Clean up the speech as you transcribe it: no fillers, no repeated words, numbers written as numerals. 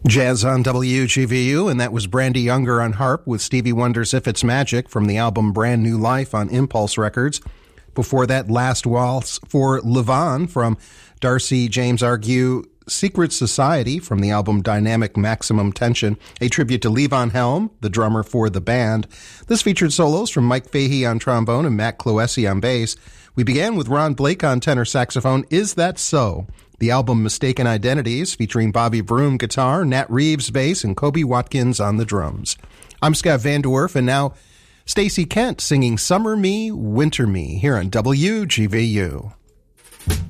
Jazz on WGVU, and that was Brandy Younger on harp with Stevie Wonder's If It's Magic from the album Brand New Life on Impulse Records. Before that, Last Waltz for Levon from Darcy James Argue Secret Society from the album Dynamic Maximum Tension, a tribute to Levon Helm, the drummer for the band. This featured solos from Mike Fahey on trombone and Matt Cloesi on bass. We began with Ron Blake on tenor saxophone, Is That So? The album Mistaken Identities, featuring Bobby Broom guitar, Nat Reeves bass, and Kobe Watkins on the drums. I'm Scott Van Dwerf, and now Stacey Kent singing Summer Me, Winter Me here on WGVU.